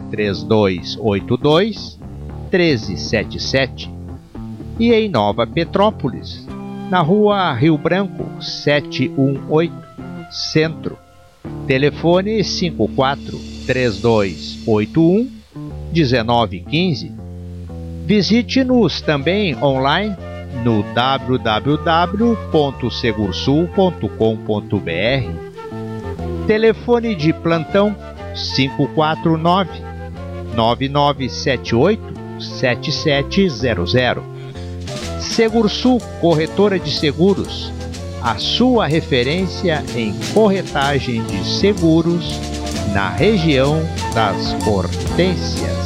3282 1377 e em Nova Petrópolis, na Rua Rio Branco 718, Centro. Telefone 54 3281 1915. Visite-nos também online no www.segursul.com.br. Telefone de plantão 549 9978 7700. Segursul Corretora de Seguros, a sua referência em corretagem de seguros na região das Hortênsias.